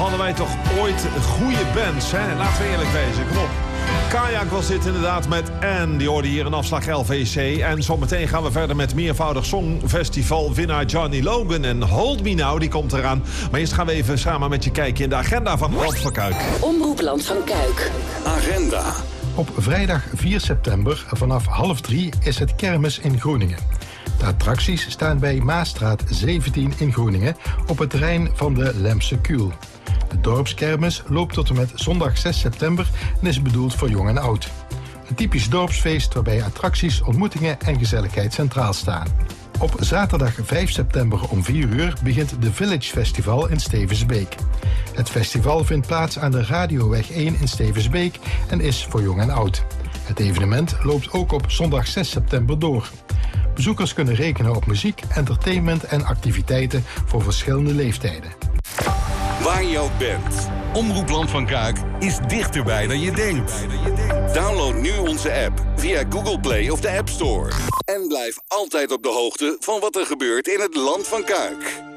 hadden wij toch ooit goede bands, hè? Laten we eerlijk wezen, kom op. Kajak was dit inderdaad met Anne. Die hoorde hier een afslag LVC. En zometeen gaan we verder met meervoudig Songfestival winnaar Johnny Logan. En Hold Me Now, die komt eraan. Maar eerst gaan we even samen met je kijken in de agenda van Land van Kuik. Omroep Land van Kuik. Agenda. Op vrijdag 4 september vanaf 2:30 is het kermis in Groeningen. De attracties staan bij Maasstraat 17 in Groeningen op het terrein van de Lempse Kuul. De dorpskermis loopt tot en met zondag 6 september en is bedoeld voor jong en oud. Een typisch dorpsfeest waarbij attracties, ontmoetingen en gezelligheid centraal staan. Op zaterdag 5 september om 4 uur begint de Village Festival in Stevensbeek. Het festival vindt plaats aan de Radioweg 1 in Stevensbeek en is voor jong en oud. Het evenement loopt ook op zondag 6 september door. Bezoekers kunnen rekenen op muziek, entertainment en activiteiten voor verschillende leeftijden. Waar je ook bent, Omroep Land van Kuik is dichterbij dan je denkt. Download nu onze app via Google Play of de App Store. En blijf altijd op de hoogte van wat er gebeurt in het Land van Kuik.